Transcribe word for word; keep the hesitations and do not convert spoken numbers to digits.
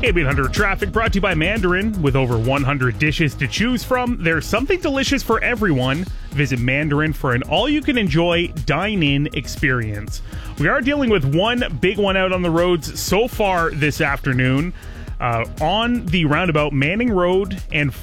eight hundred Traffic brought to you by Mandarin. With over one hundred dishes to choose from, there's something delicious for everyone. Visit Mandarin for an all-you-can-enjoy dine-in experience. We are dealing with one big one out on the roads so far this afternoon. Uh, on the roundabout Manning Road and